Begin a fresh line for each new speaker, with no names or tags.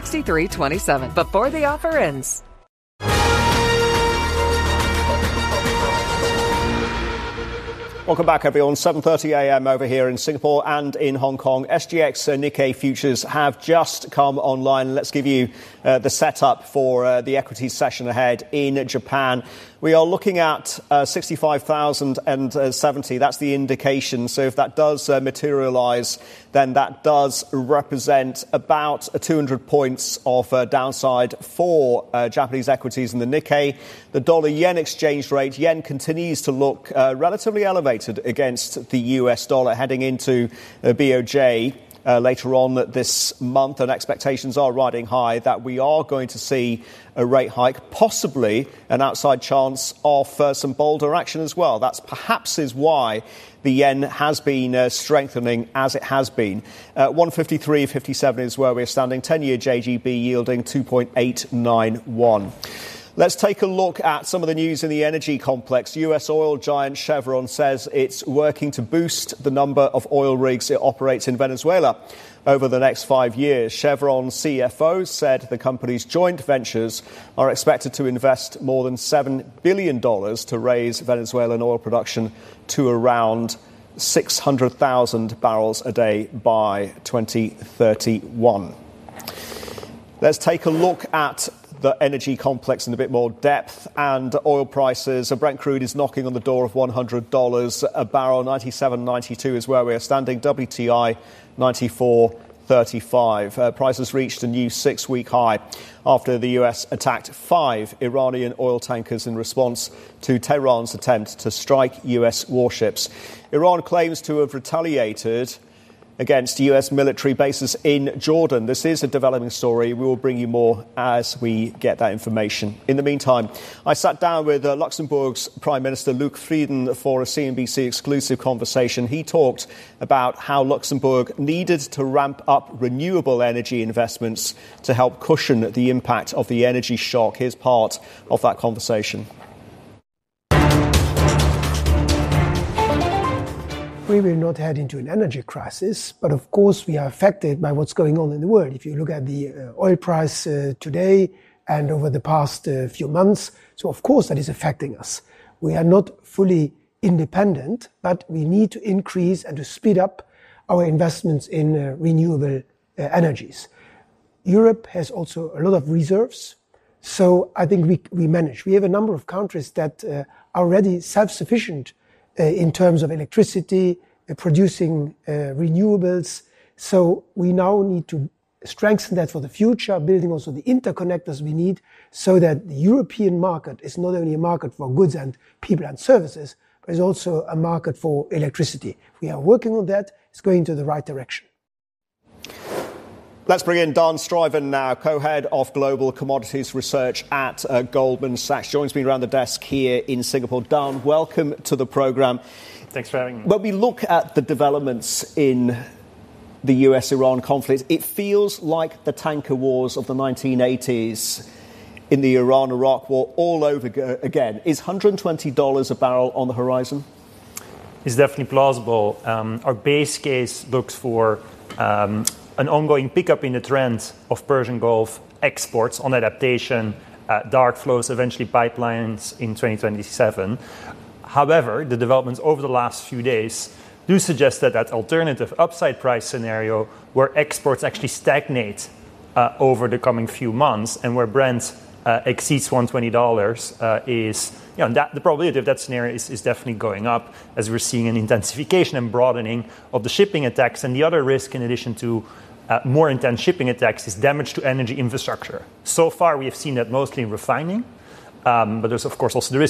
6327 before the offer ends.
Welcome back, everyone. 7:30 a.m. over here in Singapore and in Hong Kong. SGX Nikkei futures have just come online. Let's give you the setup for the equities session ahead in Japan. We are looking at 65,070. That's the indication. So if that does materialize, then that does represent about 200 points of downside for Japanese equities in the Nikkei. The dollar-yen exchange rate, yen continues to look relatively elevated against the US dollar heading into BOJ later on this month, and expectations are riding high that we are going to see a rate hike, possibly an outside chance of some bolder action as well. That's perhaps is why the yen has been strengthening as it has been. 153.57 is where we're standing. 10-year JGB yielding 2.891. Let's take a look at some of the news in the energy complex. US oil giant Chevron says it's working to boost the number of oil rigs it operates in Venezuela over the next 5 years. Chevron CFO said the company's joint ventures are expected to invest more than $7 billion to raise Venezuelan oil production to around 600,000 barrels a day by 2031. Let's take a look at the energy complex in a bit more depth, and oil prices. Brent crude is knocking on the door of $100 a barrel. 97.92 is where we are standing. WTI 94.35. Prices reached a new 6-week high after the US attacked 5 Iranian oil tankers in response to Tehran's attempt to strike US warships. Iran claims to have retaliated against US military bases in Jordan. This is a developing story. We will bring you more as we get that information. In the meantime, I sat down with Luxembourg's Prime Minister Luc Frieden for a CNBC exclusive conversation. He talked about how Luxembourg needed to ramp up renewable energy investments to help cushion the impact of the energy shock. Here's part of that conversation.
We will not head into an energy crisis, but of course we are affected by what's going on in the world. If you look at the oil price today and over the past few months, so of course that is affecting us. We are not fully independent, but we need to increase and to speed up our investments in renewable energies. Europe has also a lot of reserves, so I think we manage. We have a number of countries that are already self-sufficient in terms of electricity, producing renewables. So we now need to strengthen that for the future, building also the interconnectors we need so that the European market is not only a market for goods and people and services, but is also a market for electricity. We are working on that. It's going to the right direction.
Let's bring in Dan Stuyven now, co-head of Global Commodities Research at Goldman Sachs. Joins me around the desk here in Singapore. Dan, welcome to the programme.
Thanks for having me.
When we look at the developments in the US-Iran conflict, it feels like the tanker wars of the 1980s in the Iran-Iraq war all over again. Is $120 a barrel on the horizon?
It's definitely plausible. Our base case looks for an ongoing pickup in the trend of Persian Gulf exports on adaptation, dark flows, eventually pipelines in 2027. However, the developments over the last few days do suggest that alternative upside price scenario where exports actually stagnate over the coming few months and where Brent exceeds $120 is, that the probability of that scenario is definitely going up as we're seeing an intensification and broadening of the shipping attacks. And the other risk, in addition to more intense shipping attacks, is damage to energy infrastructure. So far, we have seen that mostly in refining, but there's, of course, also the risk